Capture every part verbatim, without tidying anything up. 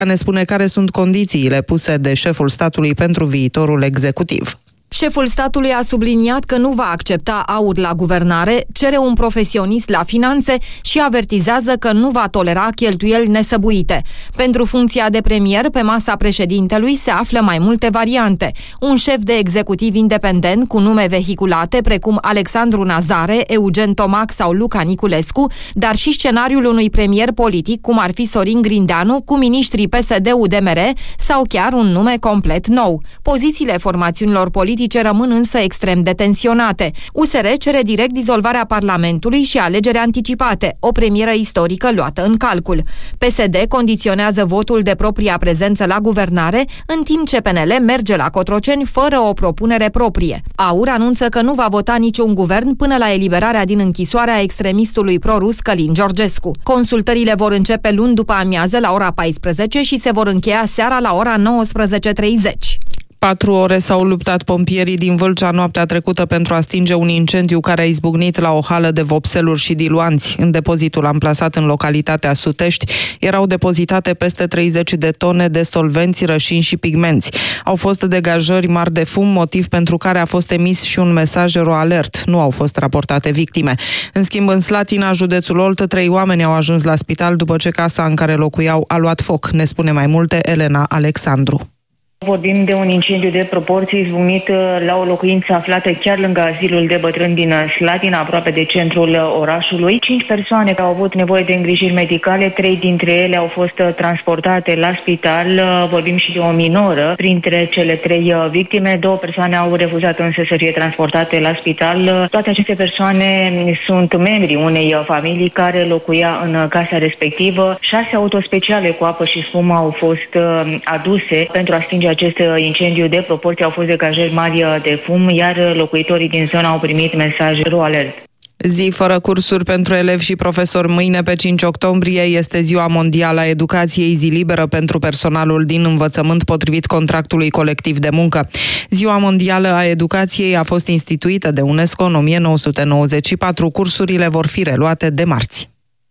Ne spune care sunt condițiile puse de șeful statului pentru viitorul executiv. Șeful statului a subliniat că nu va accepta aur la guvernare, cere un profesionist la finanțe și avertizează că nu va tolera cheltuieli nesăbuite. Pentru funcția de premier, pe masa președintelui se află mai multe variante. Un șef de executiv independent cu nume vehiculate precum Alexandru Nazare, Eugen Tomac sau Luca Niculescu, dar și scenariul unui premier politic cum ar fi Sorin Grindeanu cu miniștrii P S D-U D M R sau chiar un nume complet nou. Pozițiile formațiunilor politice rămân însă extrem de tensionate. U S R cere direct dizolvarea Parlamentului și alegeri anticipate, o premieră istorică luată în calcul. P S D condiționează votul de propria prezență la guvernare, în timp ce P N L merge la Cotroceni fără o propunere proprie. AUR anunță că nu va vota niciun guvern până la eliberarea din închisoare a extremistului pro-rus Călin Georgescu. Consultările vor începe luni după amiază la ora paisprezece și se vor încheia seara la ora nouăsprezece treizeci. Patru ore s-au luptat pompierii din Vâlcea noaptea trecută pentru a stinge un incendiu care a izbucnit la o hală de vopseluri și diluanți. În depozitul amplasat în localitatea Sutești erau depozitate peste treizeci de tone de solvenți, rășini și pigmenți. Au fost degajări mari de fum, motiv pentru care a fost emis și un mesaj ero-alert. Nu au fost raportate victime. În schimb, în Slatina, județul Olt, trei oameni au ajuns la spital după ce casa în care locuiau a luat foc. Ne spune mai multe Elena Alexandru. Vorbim de un incendiu de proporții izbucnit la o locuință aflată chiar lângă azilul de bătrâni din Slatina, aproape de centrul orașului. Cinci persoane au avut nevoie de îngrijiri medicale, trei dintre ele au fost transportate la spital. Vorbim și de o minoră printre cele trei victime. Două persoane au refuzat însă să fie transportate la spital. Toate aceste persoane sunt membri unei familii care locuia în casa respectivă. Șase autospeciale cu apă și spumă au fost aduse pentru a stinge acest incendiu de proporții. Au fost degajări mari de fum, iar locuitorii din zonă au primit mesaj ero-alert. Zi fără cursuri pentru elevi și profesori. Mâine, pe cinci octombrie, este Ziua Mondială a Educației, zi liberă pentru personalul din învățământ potrivit contractului colectiv de muncă. Ziua Mondială a Educației a fost instituită de UNESCO în o mie nouă sute nouăzeci și patru. Cursurile vor fi reluate de marți.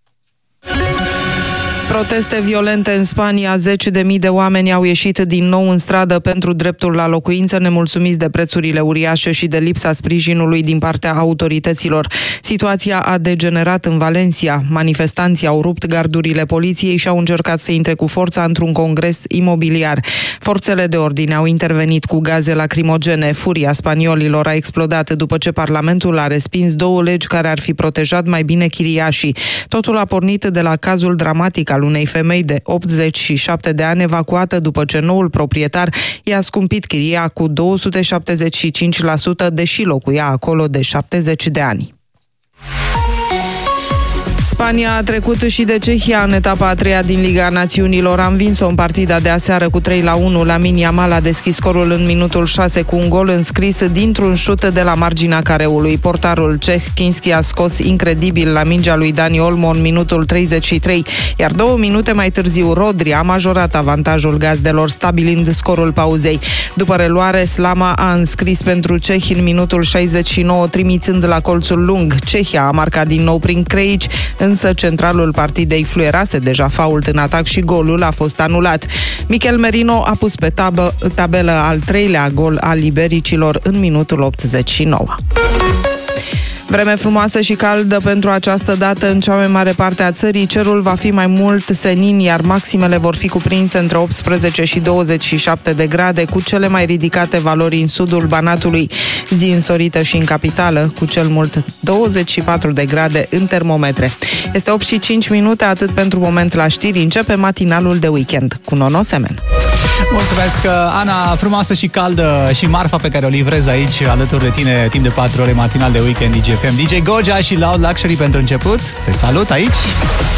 Proteste violente în Spania, zeci de mii de oameni au ieșit din nou în stradă pentru dreptul la locuință, nemulțumiți de prețurile uriașe și de lipsa sprijinului din partea autorităților. Situația a degenerat în Valencia. Manifestanții au rupt gardurile poliției și au încercat să intre cu forța într-un congres imobiliar. Forțele de ordine au intervenit cu gaze lacrimogene. Furia spaniolilor a explodat după ce Parlamentul a respins două legi care ar fi protejat mai bine chiriașii. Totul a pornit de la cazul dramatic al unei femei de optzeci și șapte de ani evacuată după ce noul proprietar i-a scumpit chiria cu două sute șaptezeci și cinci la sută, deși locuia acolo de șaptezeci de ani. Spania a trecut și de Cehia în etapa a treia din Liga Națiunilor. A învins-o în partida de aseară cu trei la unu. Lamine Yamal a deschis scorul în minutul șase cu un gol înscris dintr-un șut de la marginea careului. Portarul ceh Kinski a scos incredibil la mingea lui Dani Olmo în minutul treizeci și trei, iar două minute mai târziu Rodri a majorat avantajul gazdelor, stabilind scorul pauzei. După reluare, Slama a înscris pentru cehi în minutul șaizeci și nouă, trimițând la colțul lung. Cehia a marcat din nou prin Krejci, însă centralul partidei fluierase deja fault în atac și golul a fost anulat. Michel Merino a pus pe tabă, tabelă al treilea gol al ibericilor în minutul optzeci și nouă. Vreme frumoasă și caldă pentru această dată în cea mai mare parte a țării. Cerul va fi mai mult senin, iar maximele vor fi cuprinse între optsprezece și douăzeci și șapte de grade, cu cele mai ridicate valori în sudul Banatului. Zi însorită și în capitală, cu cel mult douăzeci și patru de grade în termometre. Este opt și cinci minute, atât pentru moment la știri. Începe matinalul de weekend cu Nono Semen. Mulțumesc, Ana, frumoasă și caldă și marfa pe care o livrez aici alături de tine timp de patru ore matinal de weekend D J F M. D J Goja și Loud Luxury pentru început. Te salut aici!